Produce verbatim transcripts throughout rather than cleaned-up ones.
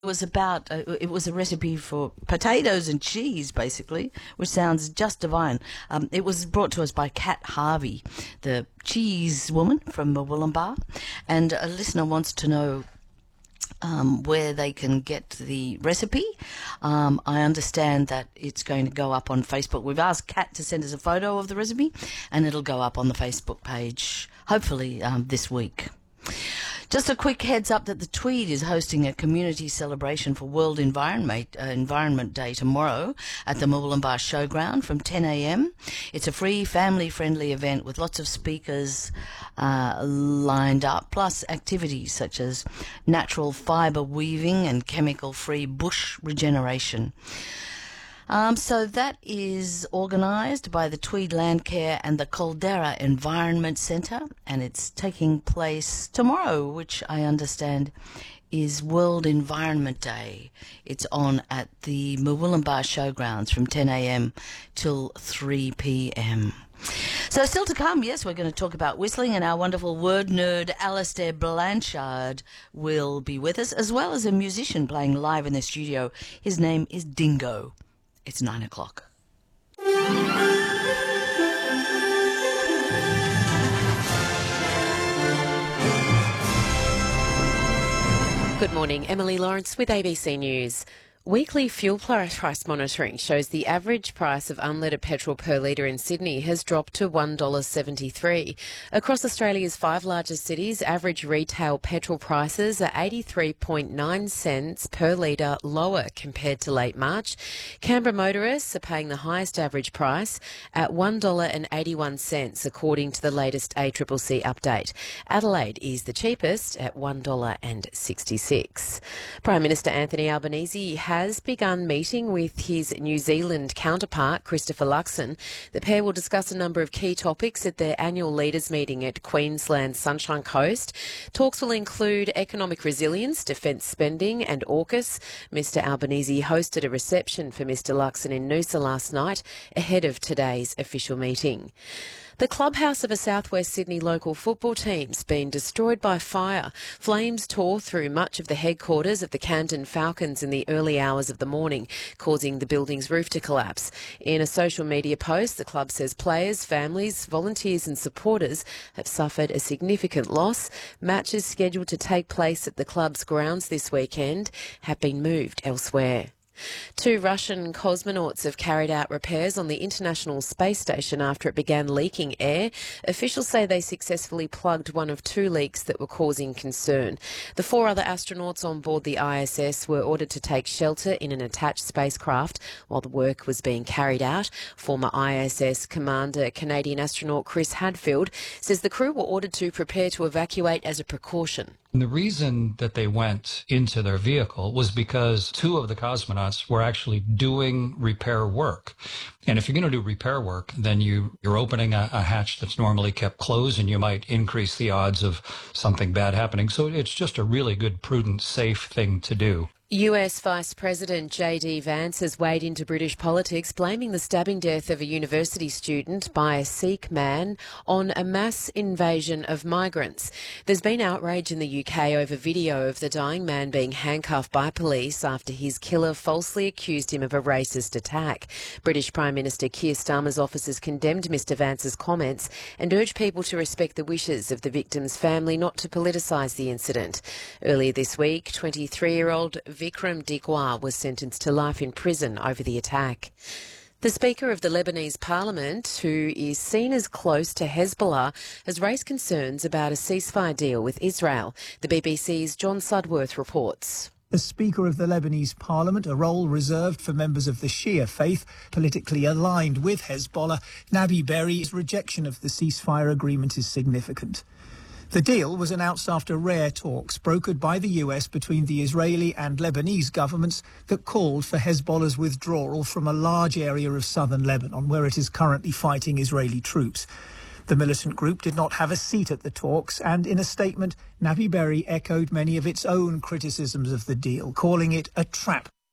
It was about, uh, it was a recipe for potatoes and cheese, basically, which sounds just divine. Um, it was brought to us by Kat Harvey, the cheese woman from Murwillumbah, and a listener wants to know um, where they can get the recipe. Um, I understand that it's going to go up on Facebook. We've asked Kat to send us a photo of the recipe, and it'll go up on the Facebook page, hopefully um, this week. Just a quick heads up that the Tweed is hosting a community celebration for World Environment uh, Environment Day tomorrow at the Murwillumbah Showground from ten a m. It's a free, family-friendly event with lots of speakers uh, lined up, plus activities such as natural fibre weaving and chemical-free bush regeneration. Um, so that is organised by the Tweed Landcare and the Caldera Environment Centre, and it's taking place tomorrow, which I understand is World Environment Day. It's on at the Murwillumbah Showgrounds from ten a m till three p m. So still to come, yes, we're going to talk about whistling, and our wonderful word nerd Alistair Blanchard will be with us, as well as a musician playing live in the studio. His name is Dingo. It's nine o'clock. Good morning, Emily Lawrence with A B C News. Weekly fuel price monitoring shows the average price of unleaded petrol per litre in Sydney has dropped to one dollar seventy-three. Across Australia's five largest cities, average retail petrol prices are eighty-three point nine cents per litre lower compared to late March. Canberra motorists are paying the highest average price at one dollar eighty-one, according to the latest A C C C update. Adelaide is the cheapest at one dollar sixty-six. Prime Minister Anthony Albanese has begun meeting with his New Zealand counterpart, Christopher Luxon. The pair will discuss a number of key topics at their annual leaders' meeting at Queensland's Sunshine Coast. Talks will include economic resilience, defence spending and AUKUS. Mister Albanese hosted a reception for Mister Luxon in Noosa last night ahead of today's official meeting. The clubhouse of a southwest Sydney local football team's been destroyed by fire. Flames tore through much of the headquarters of the Camden Falcons in the early hours of the morning, causing the building's roof to collapse. In a social media post, the club says players, families, volunteers and supporters have suffered a significant loss. Matches scheduled to take place at the club's grounds this weekend have been moved elsewhere. Two Russian cosmonauts have carried out repairs on the International Space Station after it began leaking air. Officials say they successfully plugged one of two leaks that were causing concern. The four other astronauts on board the I S S were ordered to take shelter in an attached spacecraft while the work was being carried out. Former I S S commander, Canadian astronaut Chris Hadfield, says the crew were ordered to prepare to evacuate as a precaution. And the reason that they went into their vehicle was because two of the cosmonauts were actually doing repair work. And if you're going to do repair work, then you, you're opening a, a hatch that's normally kept closed, and you might increase the odds of something bad happening. So it's just a really good, prudent, safe thing to do. U S Vice President J D Vance has weighed into British politics, blaming the stabbing death of a university student by a Sikh man on a mass invasion of migrants. There's been outrage in the U K over video of the dying man being handcuffed by police after his killer falsely accused him of a racist attack. British Prime Minister Keir Starmer's office has condemned Mr Vance's comments and urged people to respect the wishes of the victim's family, not to politicise the incident. Earlier this week, twenty-three-year-old Vikram Digwar was sentenced to life in prison over the attack. The Speaker of the Lebanese Parliament, who is seen as close to Hezbollah, has raised concerns about a ceasefire deal with Israel. The B B C's John Sudworth reports. The Speaker of the Lebanese Parliament, a role reserved for members of the Shia faith, politically aligned with Hezbollah, Nabi Berri's rejection of the ceasefire agreement is significant. The deal was announced after rare talks brokered by the U S between the Israeli and Lebanese governments that called for Hezbollah's withdrawal from a large area of southern Lebanon, where it is currently fighting Israeli troops. The militant group did not have a seat at the talks, and in a statement, Nabi Berri echoed many of its own criticisms of the deal, calling it a trap.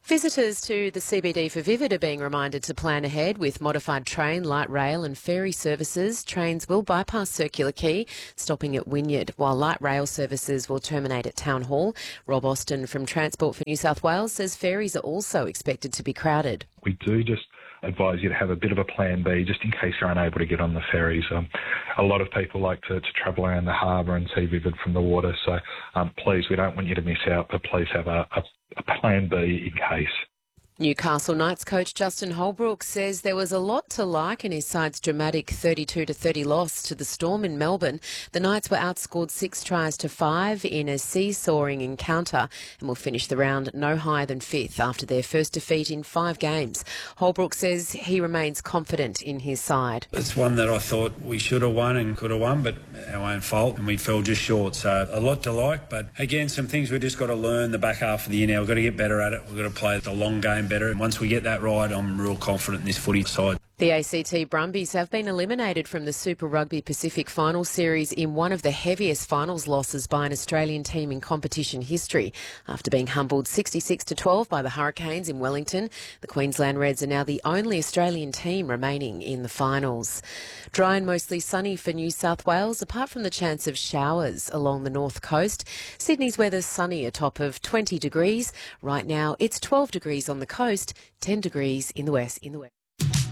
Visitors to the C B D for Vivid are being reminded to plan ahead with modified train, light rail and ferry services. Trains will bypass Circular Quay, stopping at Wynyard, while light rail services will terminate at Town Hall. Rob Austin from Transport for New South Wales says ferries are also expected to be crowded. We do just advise you to have a bit of a plan B just in case you're unable to get on the ferries. Um, a lot of people like to, to travel around the harbour and see Vivid from the water, so um, please, we don't want you to miss out, but please have a, a, a plan B in case. Newcastle Knights coach Justin Holbrook says there was a lot to like in his side's dramatic thirty-two to thirty loss to the Storm in Melbourne. The Knights were outscored six tries to five in a seesawing encounter and will finish the round no higher than fifth after their first defeat in five games. Holbrook says he remains confident in his side. It's one that I thought we should have won and could have won, but our own fault, and we fell just short. So a lot to like, but again, some things we've just got to learn the back half of the year now. We've got to get better at it. We've got to play the long game better, and once we get that right, I'm real confident in this footy side. The A C T Brumbies have been eliminated from the Super Rugby Pacific Final Series in one of the heaviest finals losses by an Australian team in competition history. After being humbled sixty-six to twelve by the Hurricanes in Wellington, the Queensland Reds are now the only Australian team remaining in the finals. Dry and mostly sunny for New South Wales, apart from the chance of showers along the north coast. Sydney's weather's sunny, a top of twenty degrees. Right now, it's twelve degrees on the coast, ten degrees in the west. In the west.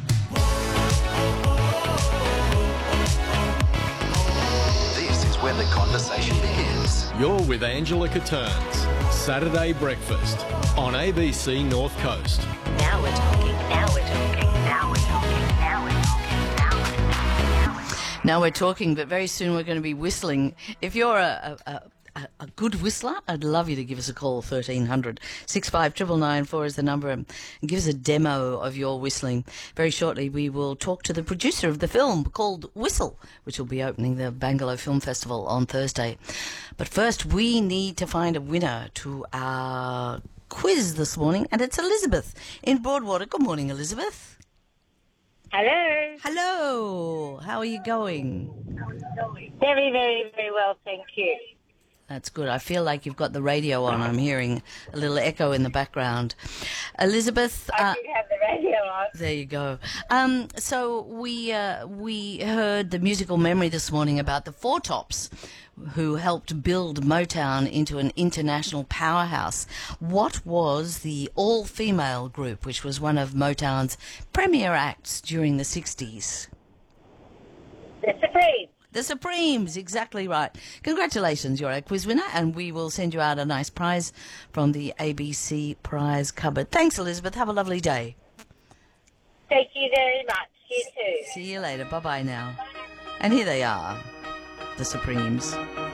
Where the conversation begins. You're with Angela Catterns. Saturday Breakfast on A B C North Coast. Now we're talking, now we're talking, now we're talking, now we're talking, now we're talking, now we're talking. Now we're talking, but very soon we're going to be whistling. If you're a... a, a A, a good whistler, I'd love you to give us a call. Thirteen hundred six five nine nine nine four is the number, and give us a demo of your whistling. Very shortly we will talk to the producer of the film called Whistle, which will be opening the Bangalore Film Festival on Thursday. But first we need to find a winner to our quiz this morning, and it's Elizabeth in Broadwater. Good morning, Elizabeth. Hello. Hello. How are you going? Very, very, very well, thank you. That's good. I feel like you've got the radio on. I'm hearing a little echo in the background. Elizabeth. I uh, did have the radio on. There you go. Um, so we uh, we heard the musical memory this morning about the Four Tops, who helped build Motown into an international powerhouse. What was the all-female group, which was one of Motown's premier acts during the sixties? The Supremes. The Supremes, exactly right. Congratulations, you're a quiz winner, and we will send you out a nice prize from the A B C prize cupboard. Thanks, Elizabeth. Have a lovely day. Thank you very much. You too. See you later. Bye-bye now. And here they are, the Supremes.